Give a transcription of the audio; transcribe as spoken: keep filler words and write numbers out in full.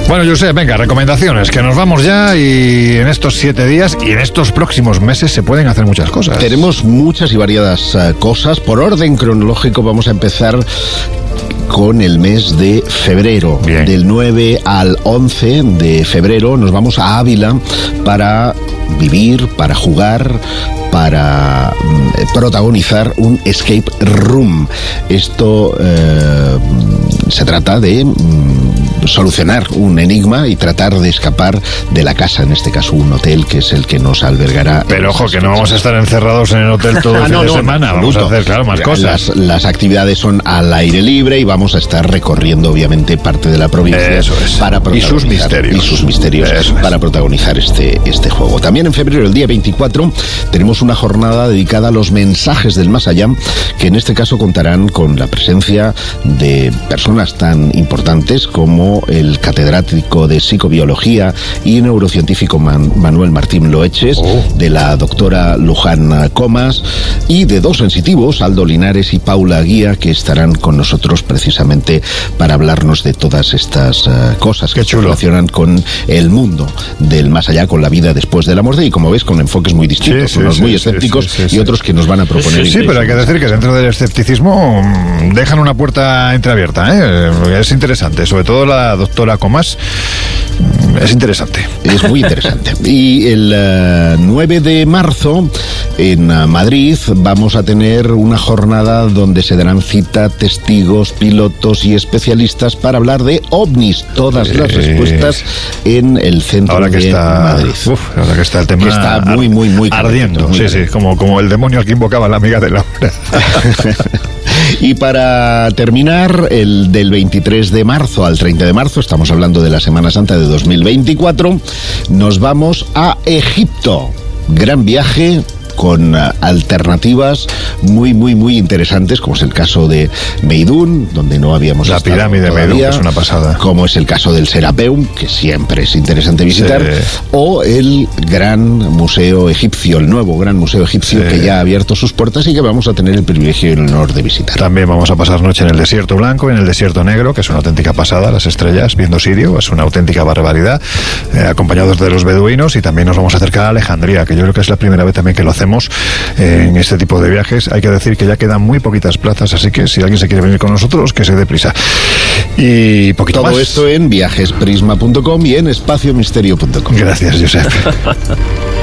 Bueno, Josep, venga, recomendaciones, que nos vamos ya, y en estos siete días y en estos próximos meses se pueden hacer muchas cosas. Tenemos muchas y variadas uh, cosas. Por orden cronológico vamos a empezar con el mes de febrero. Bien. Del nueve al once de febrero nos vamos a Ávila para vivir, para jugar, para eh, protagonizar un escape room. Esto eh, se trata de mm, solucionar un enigma y tratar de escapar de la casa, en este caso un hotel, que es el que nos albergará. Pero ojo, que no vamos a estar encerrados en el hotel todo el fin no, de no, semana, vamos a hacer, claro, más cosas. Las, las actividades son al aire libre y vamos a estar recorriendo, obviamente, parte de la provincia. Eso es. Para y sus misterios. Y sus misterios para protagonizar este, este juego. También en febrero, el día veinticuatro, tenemos una jornada dedicada a los mensajes del más allá, que en este caso contarán con la presencia de personas tan importantes como el catedrático de psicobiología y neurocientífico Man- Manuel Martín Loeches, oh. de la doctora Luján Comas, y de dos sensitivos, Aldo Linares y Paula Guía, que estarán con nosotros precisamente para hablarnos de todas estas uh, cosas Qué que chulo. se relacionan con el mundo del más allá, con la vida después de la muerte, y como ves, con enfoques muy distintos, sí, unos sí, muy sí, escépticos sí, sí, y sí. otros que nos van a proponer. Sí, sí, pero hay que decir que dentro del escepticismo mmm, dejan una puerta entreabierta, ¿eh? Es interesante, sobre todo la doctora Comas. Es interesante. Es muy interesante. Y el uh, nueve de marzo, en uh, Madrid, vamos a tener una jornada donde se darán cita testigos, pilotos y especialistas para hablar de ovnis. Todas las respuestas en el centro ahora que de está, Madrid. Uf, ahora que está el tema que está muy, muy, muy ardiendo. muy sí, sí, como, como el demonio al que invocaba la amiga de Laura. Y para terminar, el del veintitrés de marzo al treinta de marzo, estamos hablando de la Semana Santa de dos mil veinticuatro, nos vamos a Egipto. Gran viaje con uh, alternativas muy, muy, muy interesantes, como es el caso de Meidún, donde no habíamos la estado pirámide de Meidún, que es una pasada. Como es el caso del Serapeum, que siempre es interesante visitar, sí. o el gran museo egipcio, el nuevo gran museo egipcio, sí. que ya ha abierto sus puertas y que vamos a tener el privilegio y el honor de visitar. También vamos a pasar noche en el desierto blanco y en el desierto negro, que es una auténtica pasada, las estrellas, viendo Sirio, es una auténtica barbaridad, eh, acompañados de los beduinos, y también nos vamos a acercar a Alejandría, que yo creo que es la primera vez también que lo hacemos en este tipo de viajes. Hay que decir que ya quedan muy poquitas plazas, así que si alguien se quiere venir con nosotros, que se dé prisa. Y poquito Todo más. esto en viajes prisma punto com y en espacio misterio punto com. Gracias, Josep.